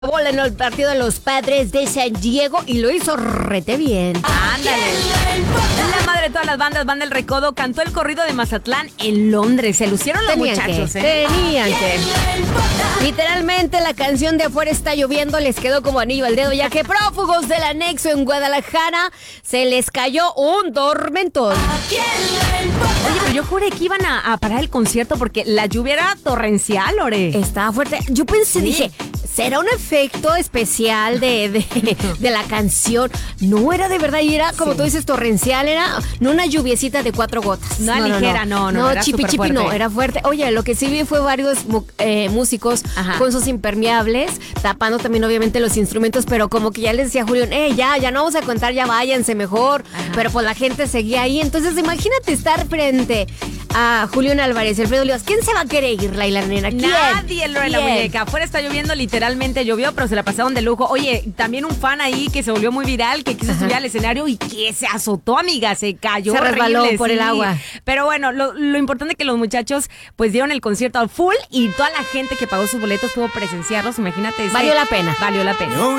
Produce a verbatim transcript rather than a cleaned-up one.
bola en el partido de los Padres de San Diego y lo hizo rete bien. Ándale. La madre de todas las bandas, Banda El Recodo, cantó el corrido de Mazatlán en Londres. Se lucieron los Tenían muchachos, que, ¿eh? Tenían que. Literalmente la canción de Afuera está lloviendo les quedó como anillo al dedo, ya que prófugos del anexo en Guadalajara se les cayó un tormentón. Oye, pero yo juré que iban a, a parar el concierto porque la lluvia era torrencial, Ore. Estaba fuerte. Yo pensé, Sí. dije, ¿será un efecto especial de, de, de la canción? No, era de verdad, y era, como Sí. tú dices, torrencial, era no una lluviecita de cuatro gotas. No, ligera, no, no, No, era chipi súper chipi no, fuerte. era fuerte. Oye, lo que sí vi fue varios mu- eh, músicos Ajá. con sus impermeables, tapando también obviamente los instrumentos, pero como que ya les decía Julián, eh, ya, ya no vamos a contar, ya váyanse mejor. Ajá. Pero pues la gente seguía ahí, entonces imagínate estar frente a Julián Álvarez y Alfredo Olivas. ¿Quién se va a querer ir, Laila Nena? ¿Quién? Nadie, Lore, la ¿Quién? muñeca. Afuera está lloviendo, literalmente llovió, pero se la pasaron de lujo. Oye, también un fan ahí que se volvió muy viral, que quiso Ajá. subir al escenario y que se azotó, amiga, se cayó. Se resbaló horrible, por el sí. agua. Pero bueno, lo, lo importante es que los muchachos pues dieron el concierto al full y toda la gente que pagó sus boletos pudo presenciarlos. Imagínate. ese- Valió la pena. Valió la pena. No